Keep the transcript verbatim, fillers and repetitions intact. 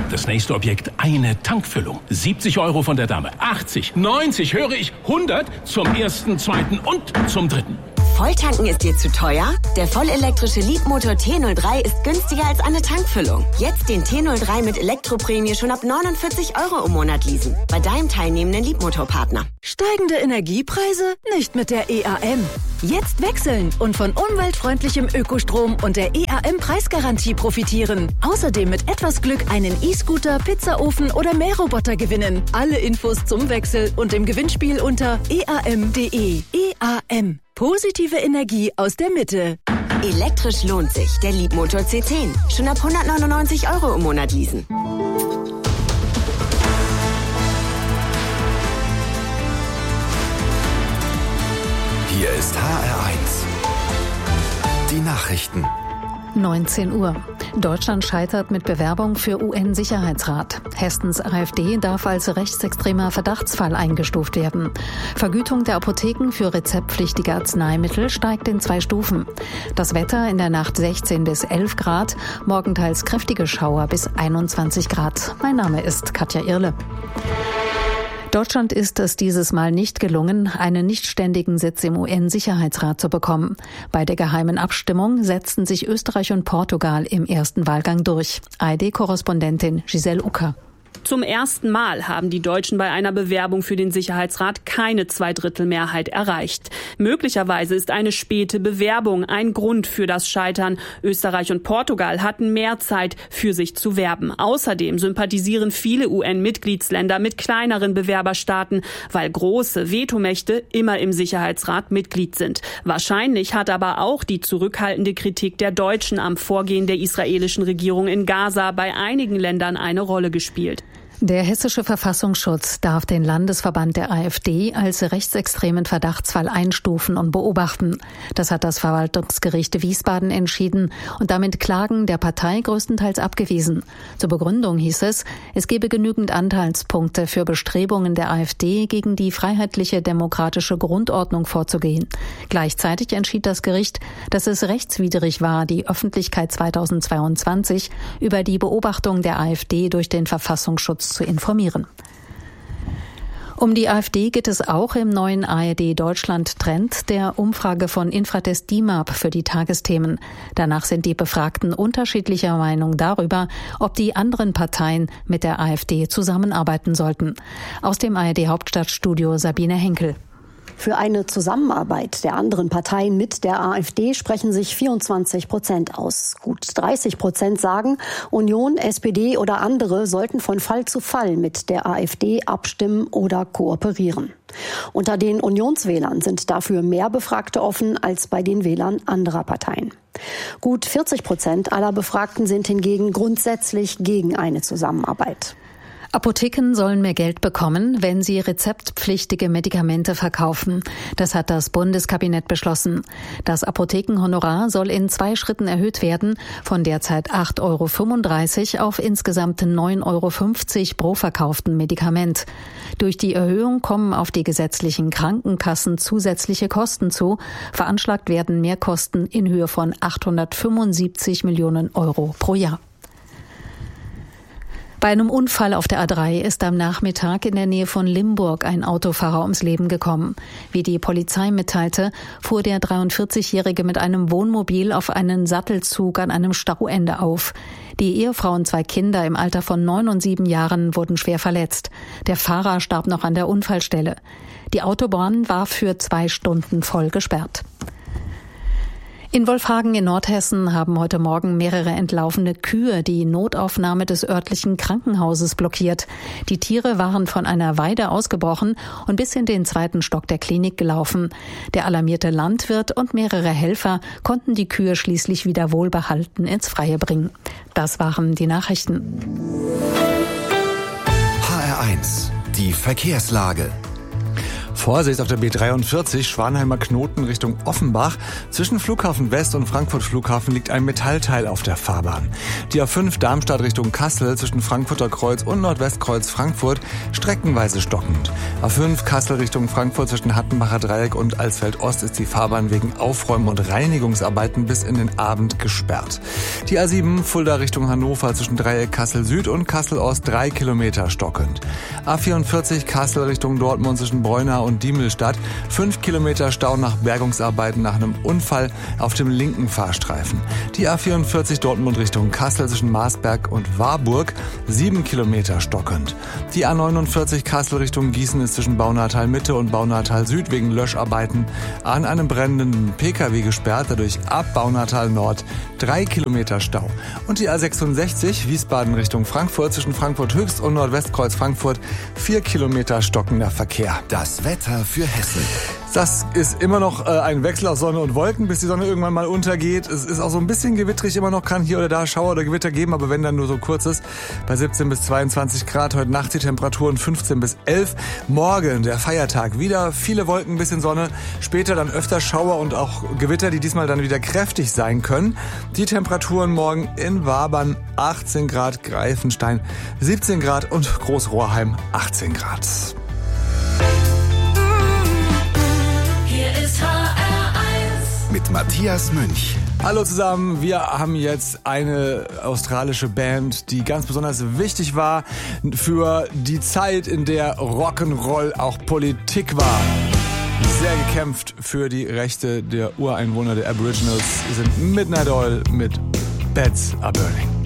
Das nächste Objekt, eine Tankfüllung. siebzig Euro von der Dame, achtzig, neunzig, höre ich, hundert zum ersten, zweiten und zum dritten. Volltanken ist dir zu teuer? Der vollelektrische Leapmotor T null drei ist günstiger als eine Tankfüllung. Jetzt den T null drei mit Elektroprämie schon ab neunundvierzig Euro im Monat leasen. Bei deinem teilnehmenden Leapmotor-Partner. Steigende Energiepreise? Nicht mit der E A M. Jetzt wechseln und von umweltfreundlichem Ökostrom und der E A M-Preisgarantie profitieren. Außerdem mit etwas Glück einen E-Scooter, Pizzaofen oder Mähroboter gewinnen. Alle Infos zum Wechsel und im Gewinnspiel unter e a m punkt d e. E A M. Positive Energie aus der Mitte. Elektrisch lohnt sich. Der Leapmotor C zehn. Schon ab hundertneunundneunzig Euro im Monat leasen. Hier ist H R eins. Die Nachrichten. neunzehn Uhr. Deutschland scheitert mit Bewerbung für U N-Sicherheitsrat. Hessens AfD darf als rechtsextremer Verdachtsfall eingestuft werden. Vergütung der Apotheken für rezeptpflichtige Arzneimittel steigt in zwei Stufen. Das Wetter in der Nacht sechzehn bis elf Grad, morgen teils kräftige Schauer bis einundzwanzig Grad. Mein Name ist Katja Irle. Deutschland ist es dieses Mal nicht gelungen, einen nichtständigen Sitz im U N-Sicherheitsrat zu bekommen. Bei der geheimen Abstimmung setzten sich Österreich und Portugal im ersten Wahlgang durch. A R D-Korrespondentin Giselle Ucker. Zum ersten Mal haben die Deutschen bei einer Bewerbung für den Sicherheitsrat keine Zweidrittelmehrheit erreicht. Möglicherweise ist eine späte Bewerbung ein Grund für das Scheitern. Österreich und Portugal hatten mehr Zeit, für sich zu werben. Außerdem sympathisieren viele U N-Mitgliedsländer mit kleineren Bewerberstaaten, weil große Vetomächte immer im Sicherheitsrat Mitglied sind. Wahrscheinlich hat aber auch die zurückhaltende Kritik der Deutschen am Vorgehen der israelischen Regierung in Gaza bei einigen Ländern eine Rolle gespielt. Der hessische Verfassungsschutz darf den Landesverband der AfD als rechtsextremen Verdachtsfall einstufen und beobachten. Das hat das Verwaltungsgericht Wiesbaden entschieden und damit Klagen der Partei größtenteils abgewiesen. Zur Begründung hieß es, es gebe genügend Anteilspunkte für Bestrebungen der AfD, gegen die freiheitliche demokratische Grundordnung vorzugehen. Gleichzeitig entschied das Gericht, dass es rechtswidrig war, die Öffentlichkeit zweitausendzweiundzwanzig über die Beobachtung der AfD durch den Verfassungsschutz zu informieren. Um die AfD geht es auch im neuen A R D Deutschland Trend der Umfrage von Infratest D I M A P für die Tagesthemen. Danach sind die Befragten unterschiedlicher Meinung darüber, ob die anderen Parteien mit der AfD zusammenarbeiten sollten. Aus dem A R D Hauptstadtstudio Sabine Henkel. Für eine Zusammenarbeit der anderen Parteien mit der AfD sprechen sich vierundzwanzig Prozent aus. Gut dreißig Prozent sagen, Union, S P D oder andere sollten von Fall zu Fall mit der AfD abstimmen oder kooperieren. Unter den Unionswählern sind dafür mehr Befragte offen als bei den Wählern anderer Parteien. Gut vierzig Prozent aller Befragten sind hingegen grundsätzlich gegen eine Zusammenarbeit. Apotheken sollen mehr Geld bekommen, wenn sie rezeptpflichtige Medikamente verkaufen. Das hat das Bundeskabinett beschlossen. Das Apothekenhonorar soll in zwei Schritten erhöht werden, von derzeit acht Euro fünfunddreißig auf insgesamt neun Euro fünfzig pro verkauften Medikament. Durch die Erhöhung kommen auf die gesetzlichen Krankenkassen zusätzliche Kosten zu. Veranschlagt werden Mehrkosten in Höhe von achthundertfünfundsiebzig Millionen Euro pro Jahr. Bei einem Unfall auf der A drei ist am Nachmittag in der Nähe von Limburg ein Autofahrer ums Leben gekommen. Wie die Polizei mitteilte, fuhr der dreiundvierzigjährige mit einem Wohnmobil auf einen Sattelzug an einem Stauende auf. Die Ehefrau und zwei Kinder im Alter von neun und sieben Jahren wurden schwer verletzt. Der Fahrer starb noch an der Unfallstelle. Die Autobahn war für zwei Stunden voll gesperrt. In Wolfhagen in Nordhessen haben heute Morgen mehrere entlaufene Kühe die Notaufnahme des örtlichen Krankenhauses blockiert. Die Tiere waren von einer Weide ausgebrochen und bis in den zweiten Stock der Klinik gelaufen. Der alarmierte Landwirt und mehrere Helfer konnten die Kühe schließlich wieder wohlbehalten ins Freie bringen. Das waren die Nachrichten. H R eins, die Verkehrslage. Vorsicht auf der B dreiundvierzig, Schwanheimer Knoten Richtung Offenbach. Zwischen Flughafen West und Frankfurt Flughafen liegt ein Metallteil auf der Fahrbahn. Die A fünf Darmstadt Richtung Kassel zwischen Frankfurter Kreuz und Nordwestkreuz Frankfurt streckenweise stockend. A fünf Kassel Richtung Frankfurt zwischen Hattenbacher Dreieck und Alsfeld Ost ist die Fahrbahn wegen Aufräumen und Reinigungsarbeiten bis in den Abend gesperrt. Die A sieben Fulda Richtung Hannover zwischen Dreieck Kassel Süd und Kassel Ost drei Kilometer stockend. A vierundvierzig Kassel Richtung Dortmund zwischen Breunau und Diemelstadt fünf Kilometer Stau nach Bergungsarbeiten nach einem Unfall auf dem linken Fahrstreifen. Die A vierundvierzig Dortmund Richtung Kassel zwischen Marsberg und Warburg sieben Kilometer stockend. Die A neunundvierzig Kassel Richtung Gießen ist zwischen Baunatal Mitte und Baunatal Süd wegen Löscharbeiten an einem brennenden P K W gesperrt, dadurch ab Baunatal Nord drei Kilometer Stau. Und die A sechsundsechzig Wiesbaden Richtung Frankfurt zwischen Frankfurt Höchst und Nordwestkreuz Frankfurt vier Kilometer stockender Verkehr. Das Wetter für Hessen. Das ist immer noch äh, ein Wechsel aus Sonne und Wolken, bis die Sonne irgendwann mal untergeht. Es ist auch so ein bisschen gewittrig immer noch, kann hier oder da Schauer oder Gewitter geben, aber wenn dann nur so kurzes. Bei siebzehn bis zweiundzwanzig Grad, heute Nacht die Temperaturen fünfzehn bis elf. Morgen, der Feiertag, wieder viele Wolken, bisschen Sonne. Später dann öfter Schauer und auch Gewitter, die diesmal dann wieder kräftig sein können. Die Temperaturen morgen in Wabern achtzehn Grad, Greifenstein siebzehn Grad und Großrohrheim achtzehn Grad. Mit Matthias Münch. Hallo zusammen, wir haben jetzt eine australische Band, die ganz besonders wichtig war für die Zeit, in der Rock'n'Roll auch Politik war. Sehr gekämpft für die Rechte der Ureinwohner der Aboriginals sind Midnight Oil mit Beds Are Burning.